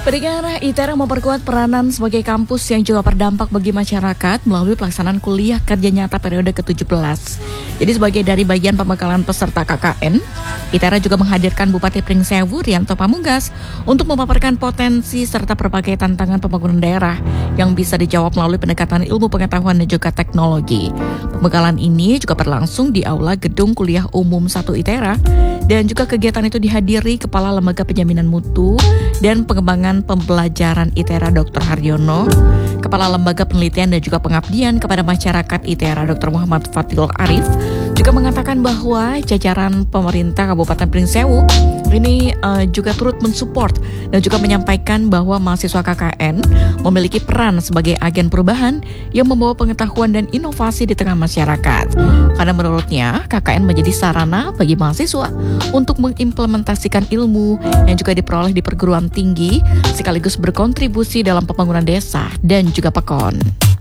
Pendengar, ITERA memperkuat peranan sebagai kampus yang juga berdampak bagi masyarakat melalui pelaksanaan kuliah kerja nyata periode ke-17. Jadi sebagai dari bagian pembekalan peserta KKN, ITERA juga menghadirkan Bupati Pringsewu Rianto Pamungkas untuk memaparkan potensi serta berbagai tantangan pembangunan daerah yang bisa dijawab melalui pendekatan ilmu pengetahuan dan juga teknologi. Pembekalan ini juga berlangsung di Aula Gedung Kuliah Umum 1 ITERA dan juga kegiatan itu dihadiri Kepala Lembaga Penjaminan Mutu dan Pengembangan Pembelajaran ITERA Dr. Haryono, Kepala Lembaga Penelitian dan juga Pengabdian kepada Masyarakat ITERA Dr. Muhammad Fathul Arif, juga mengatakan bahwa jajaran pemerintah Kabupaten Pringsewu ini juga turut mensupport dan juga menyampaikan bahwa mahasiswa KKN memiliki peran sebagai agen perubahan yang membawa pengetahuan dan inovasi di tengah masyarakat. Karena menurutnya KKN menjadi sarana bagi mahasiswa untuk mengimplementasikan ilmu yang juga diperoleh di perguruan tinggi sekaligus berkontribusi dalam pembangunan desa dan juga PEKON.